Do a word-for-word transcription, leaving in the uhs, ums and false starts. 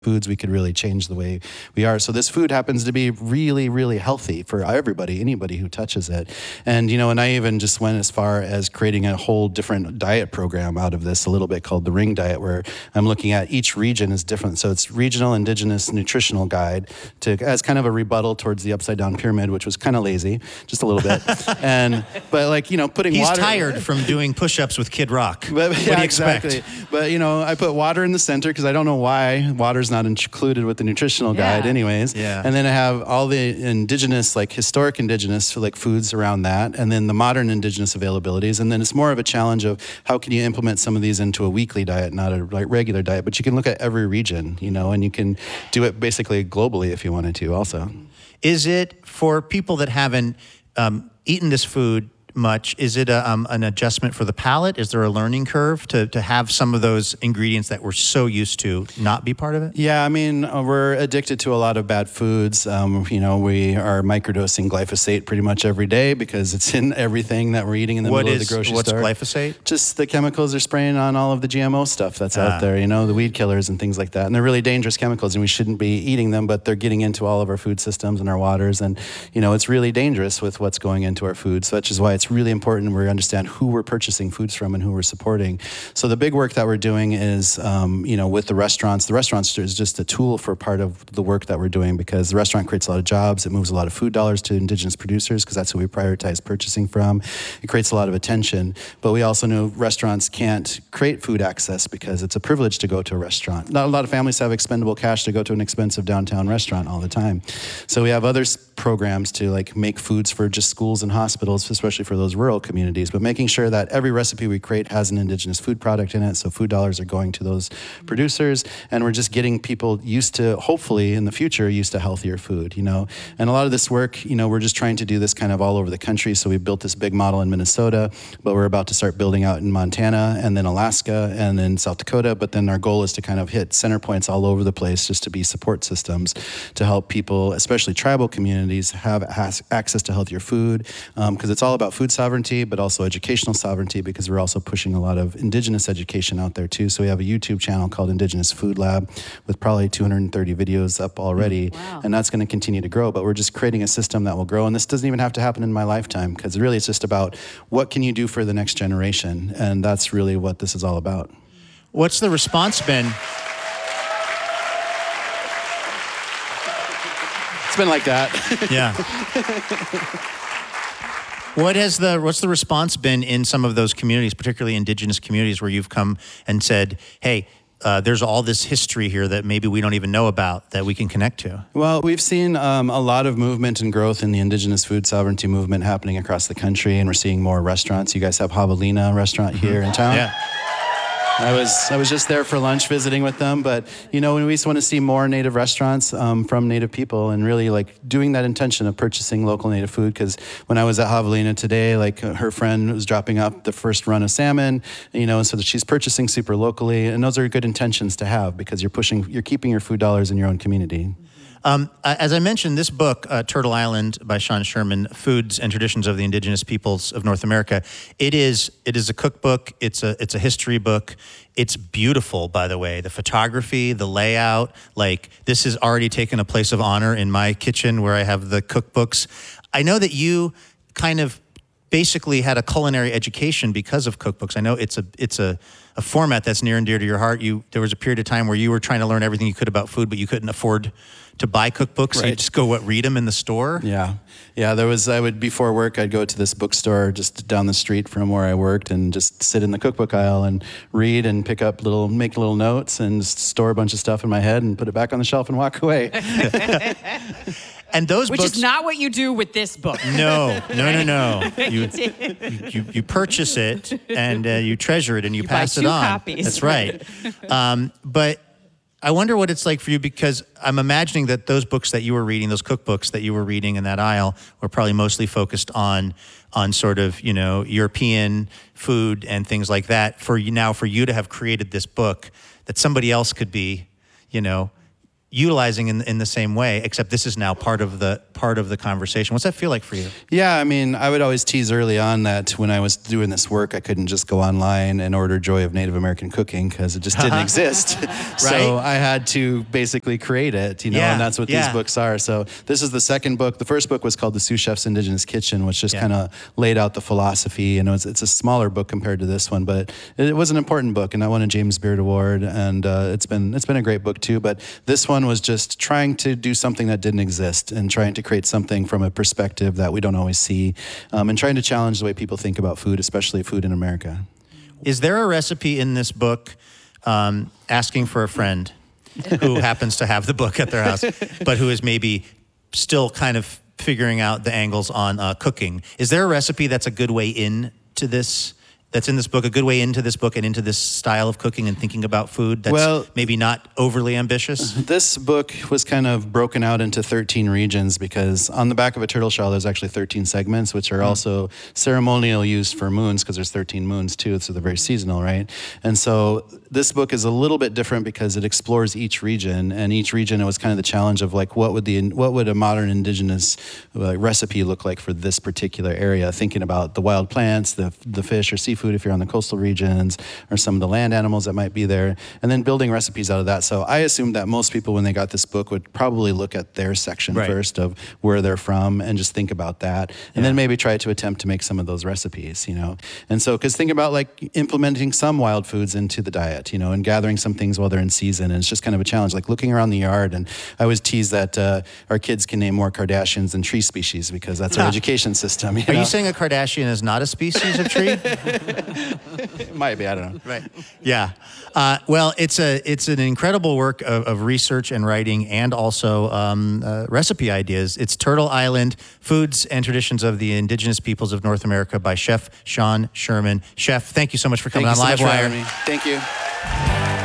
foods, we could really change the way we are. So this food happens to be really, really healthy for everybody, anybody who touches it. And, you know, and I even just went as far as creating a whole different diet program out of this a little bit called the Ring Diet, where I'm looking at each region is different. So it's Regional Indigenous Nutritional Guide to as kind of a rebuttal towards the upside down pyramid, which was kind of lazy, just a little bit. and, but like, you know, putting He's water. He's tired from doing push-ups with Kid Rock. But, what yeah, do you expect? Exactly. But, you know, I put water in the center because I don't know why water's not included with the nutritional yeah. guide anyways. Yeah. And then I have all the indigenous, like historic indigenous like foods around that, and then the modern indigenous availabilities. And then it's more of a challenge of how can you implement some of these into a weekly diet, not a like regular diet. But you can look at every region, you know, and you can do it basically globally if you wanted to also. Is it for people that haven't um, eaten this food much, is it a, um, an adjustment for the palate? Is there a learning curve to, to have some of those ingredients that we're so used to not be part of it? Yeah, I mean, uh, we're addicted to a lot of bad foods. Um, you know, we are microdosing glyphosate pretty much every day because it's in everything that we're eating in the what middle is, of the grocery what's store. What's glyphosate? Just the chemicals they're spraying on all of the G M O stuff that's ah. out there, you know, the weed killers and things like that. And they're really dangerous chemicals, and we shouldn't be eating them, but they're getting into all of our food systems and our waters. And, you know, it's really dangerous with what's going into our food, so which is why it's really important we understand who we're purchasing foods from and who we're supporting. So the big work that we're doing is, um, you know, with the restaurants. The restaurants is just a tool for part of the work that we're doing because the restaurant creates a lot of jobs. It moves a lot of food dollars to indigenous producers because that's who we prioritize purchasing from. It creates a lot of attention. But we also know restaurants can't create food access because it's a privilege to go to a restaurant. Not a lot of families have expendable cash to go to an expensive downtown restaurant all the time. So we have other programs to like make foods for just schools and hospitals, especially for those rural communities. But making sure that every recipe we create has an indigenous food product in it, so food dollars are going to those producers, and we're just getting people used to, hopefully in the future, used to healthier food, you know. And a lot of this work, you know, we're just trying to do this kind of all over the country. So we built this big model in Minnesota, but we're about to start building out in Montana and then Alaska and then South Dakota. But then our goal is to kind of hit center points all over the place just to be support systems to help people, especially tribal communities, have has access to healthier food, because um, it's all about food sovereignty, but also educational sovereignty, because we're also pushing a lot of indigenous education out there too. So we have a YouTube channel called Indigenous Food Lab with probably two hundred thirty videos up already. Wow. And that's going to continue to grow, but we're just creating a system that will grow. And this doesn't even have to happen in my lifetime, because really it's just about what can you do for the next generation. And that's really what this is all about. What's the response been? It's been like that. Yeah. What has the what's the response been in some of those communities, particularly indigenous communities, where you've come and said, hey, uh, there's all this history here that maybe we don't even know about that we can connect to? Well, we've seen um, a lot of movement and growth in the indigenous food sovereignty movement happening across the country, and we're seeing more restaurants. You guys have Javelina restaurant here in town. Yeah. I was I was just there for lunch visiting with them, but you know, we just want to see more Native restaurants um, from Native people, and really like doing that intention of purchasing local Native food. Because when I was at Javelina today, like her friend was dropping off the first run of salmon, you know, and so that she's purchasing super locally, and those are good intentions to have because you're pushing, you're keeping your food dollars in your own community. Um, as I mentioned, this book, uh, Turtle Island by Sean Sherman, Foods and Traditions of the Indigenous Peoples of North America, it is it is a cookbook. It's a it's a history book. It's beautiful, by the way. The photography, the layout, like this has already taken a place of honor in my kitchen where I have the cookbooks. I know that you kind of basically had a culinary education because of cookbooks. I know it's a it's a, a format that's near and dear to your heart. You there was a period of time where you were trying to learn everything you could about food, but you couldn't afford to buy cookbooks. So you Right. just go what read them in the store. Yeah, yeah. There was I would before work I'd go to this bookstore just down the street from where I worked and just sit in the cookbook aisle and read and pick up little make little notes and just store a bunch of stuff in my head and put it back on the shelf and walk away. And those Which books, is not what you do with this book. no, no, no, no. You you, you purchase it and uh, you treasure it and you, You buy pass it two on. copies. That's right. Um, but I wonder what it's like for you, because I'm imagining that those books that you were reading, those cookbooks that you were reading in that aisle, were probably mostly focused on on sort of, you know, European food and things like that. For you now, for you to have created this book that somebody else could be, you know, utilizing in in the same way, except this is now part of the part of the conversation. What's that feel like for you? Yeah, I mean, I would always tease early on that when I was doing this work, I couldn't just go online and order Joy of Native American Cooking because it just didn't exist. So I had to basically create it, you know, Yeah, and that's what yeah. these books are. So this is the second book. The first book was called The Sioux Chef's Indigenous Kitchen, which just Yeah. kind of laid out the philosophy. And it was, it's a smaller book compared to this one, but it, it was an important book, and I won a James Beard Award, and uh, it's been it's been a great book too. But this one was just trying to do something that didn't exist and trying to create something from a perspective that we don't always see, um, and trying to challenge the way people think about food, especially food in America. Is there a recipe in this book, um, asking for a friend who happens to have the book at their house, but who is maybe still kind of figuring out the angles on uh, cooking? Is there a recipe that's a good way in to this? That's in this book, a good way into this book and into this style of cooking and thinking about food that's Well, maybe not overly ambitious? This book was kind of broken out into thirteen regions because on the back of a turtle shell, there's actually thirteen segments, which are mm. also ceremonial used for moons because there's thirteen moons too, so they're very seasonal, right? And so this book is a little bit different because it explores each region, and each region, it was kind of the challenge of like, what would the what would a modern indigenous uh, recipe look like for this particular area? Thinking about the wild plants, the the fish or seafood, if you're on the coastal regions, or some of the land animals that might be there, and then building recipes out of that. So I assumed that most people, when they got this book, would probably look at their section right. first of where they're from and just think about that, and yeah. then maybe try to attempt to make some of those recipes, you know. And so, because think about like implementing some wild foods into the diet, you know, and gathering some things while they're in season, and it's just kind of a challenge, like looking around the yard. And I always tease that uh, our kids can name more Kardashians than tree species because that's our education system. You Are know? you saying a Kardashian is not a species of tree? It might be, I don't know. Right. Yeah. Uh, well, it's a it's an incredible work of, of research and writing, and also um, uh, recipe ideas. It's Turtle Island: Foods and Traditions of the Indigenous Peoples of North America by Chef Sean Sherman. Chef, thank you so much for coming Thank on you so much for Livewire. having me. Thank you.